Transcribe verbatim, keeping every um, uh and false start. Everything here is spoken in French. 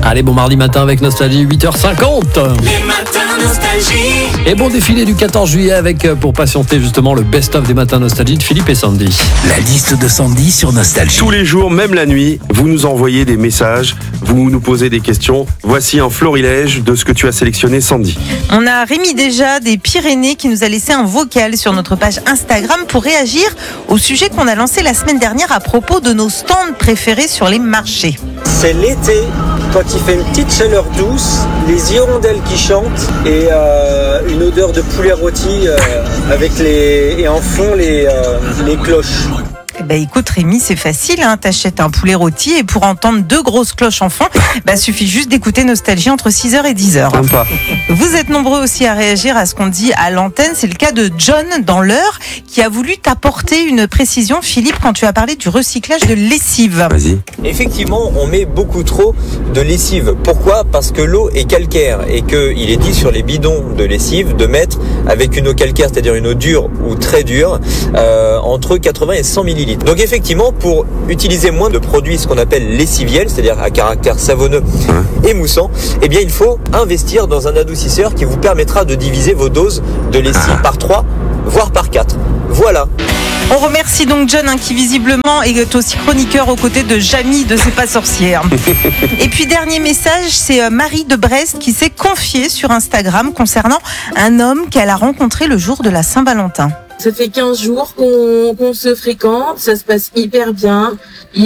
Allez, bon mardi matin avec Nostalgie, huit heures cinquante. Les matins Nostalgie. Et bon défilé du quatorze juillet avec, pour patienter justement, le best-of des matins Nostalgie de Philippe et Sandy. La liste de Sandy sur Nostalgie. Tous les jours, même la nuit, vous nous envoyez des messages, vous nous posez des questions. Voici un florilège de ce que tu as sélectionné, Sandy. On a Rémi déjà des Pyrénées qui nous a laissé un vocal sur notre page Instagram pour réagir au sujet qu'on a lancé la semaine dernière à propos de nos stands préférés sur les marchés. C'est l'été, quand il fait une petite chaleur douce, les hirondelles qui chantent et euh, une odeur de poulet rôti euh, avec les et en fond les, euh, les cloches. Eh ben écoute Rémi, c'est facile, hein, t'achètes un poulet rôti et pour entendre deux grosses cloches en fond, bah suffit juste d'écouter Nostalgie entre six heures et dix heures. Sympa. Vous êtes nombreux aussi à réagir à ce qu'on dit à l'antenne, c'est le cas de John dans l'heure qui a voulu t'apporter une précision, Philippe, quand tu as parlé du recyclage de lessive. Vas-y. Effectivement, on met beaucoup trop de lessive. Pourquoi ? Parce que l'eau est calcaire et qu'il est dit sur les bidons de lessive de mettre avec une eau calcaire, c'est-à-dire une eau dure ou très dure, euh, entre quatre-vingts et cent millilitres. Donc effectivement, pour utiliser moins de produits, ce qu'on appelle lessiviels, c'est-à-dire à caractère savonneux et moussant, eh bien il faut investir dans un adoucisseur qui vous permettra de diviser vos doses de lessive par trois, voire par quatre. Voilà. On remercie donc John hein, qui visiblement est aussi chroniqueur aux côtés de Jamie de C'est pas sorcière. Et puis dernier message, c'est euh, Marie de Brest qui s'est confiée sur Instagram concernant un homme qu'elle a rencontré le jour de la Saint-Valentin. Ça fait quinze jours qu'on qu'on se fréquente, ça se passe hyper bien. Il